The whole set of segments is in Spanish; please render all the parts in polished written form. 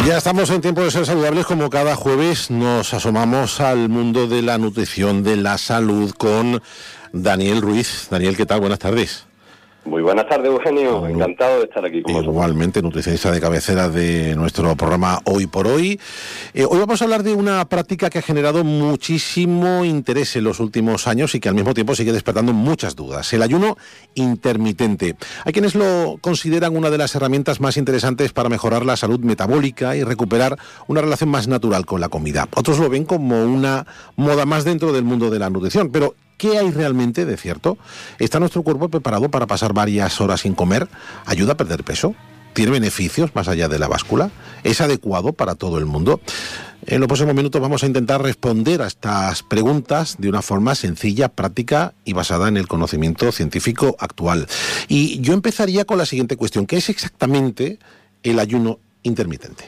Ya estamos en Tiempo de Ser Saludables. Como cada jueves nos asomamos al mundo de la nutrición, de la salud, con Daniel Ruiz. Daniel, ¿qué tal? Buenas tardes. Muy buenas tardes, Eugenio. Encantado de estar aquí con vosotros. Igualmente, nutricionista de cabecera de nuestro programa Hoy por Hoy. Hoy vamos a hablar de una práctica que ha generado muchísimo interés en los últimos años y que al mismo tiempo sigue despertando muchas dudas. El ayuno intermitente. Hay quienes lo consideran una de las herramientas más interesantes para mejorar la salud metabólica y recuperar una relación más natural con la comida. Otros lo ven como una moda más dentro del mundo de la nutrición, pero ¿qué hay realmente de cierto? ¿Está nuestro cuerpo preparado para pasar varias horas sin comer? ¿Ayuda a perder peso? ¿Tiene beneficios más allá de la báscula? ¿Es adecuado para todo el mundo? En los próximos minutos vamos a intentar responder a estas preguntas de una forma sencilla, práctica y basada en el conocimiento científico actual. Y yo empezaría con la siguiente cuestión. ¿Qué es exactamente el ayuno intermitente?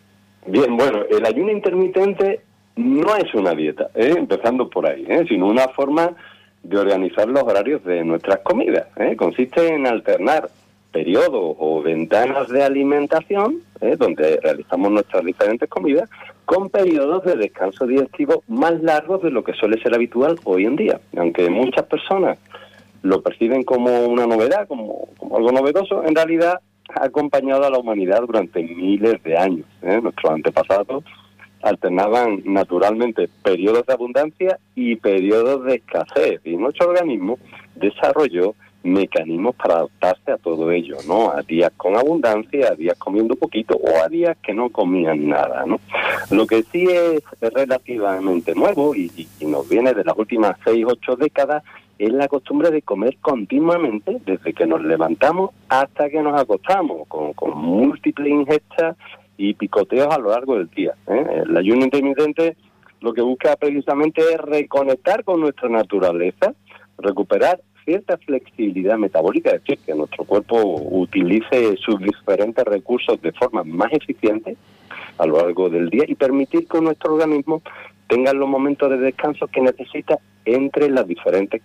Bien, bueno, el ayuno intermitente no es una dieta, empezando por ahí, sino una forma de organizar los horarios de nuestras comidas. Consiste en alternar periodos o ventanas de alimentación, donde realizamos nuestras diferentes comidas, con periodos de descanso digestivo más largos de lo que suele ser habitual hoy en día. Aunque muchas personas lo perciben como una novedad, como algo novedoso, en realidad ha acompañado a la humanidad durante miles de años. Nuestros antepasados alternaban naturalmente periodos de abundancia y periodos de escasez, y nuestro organismo desarrolló mecanismos para adaptarse a todo ello, ¿no? A días con abundancia, a días comiendo poquito o a días que no comían nada, ¿no? Lo que sí es relativamente nuevo y nos viene de las últimas 6-8 décadas es la costumbre de comer continuamente desde que nos levantamos hasta que nos acostamos, con múltiples ingestas y picoteos a lo largo del día. El ayuno intermitente lo que busca precisamente es reconectar con nuestra naturaleza, recuperar cierta flexibilidad metabólica, es decir, que nuestro cuerpo utilice sus diferentes recursos de forma más eficiente a lo largo del día y permitir que nuestro organismo tenga los momentos de descanso que necesita entre las diferentes